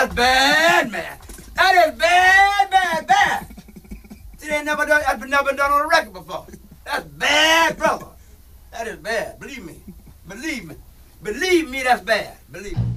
That's bad, man. That is bad, bad, bad. See, they never done. That's never been done on a record before. That's bad, brother. That is bad. Believe me. Believe me. Believe me. That's bad. Believe me.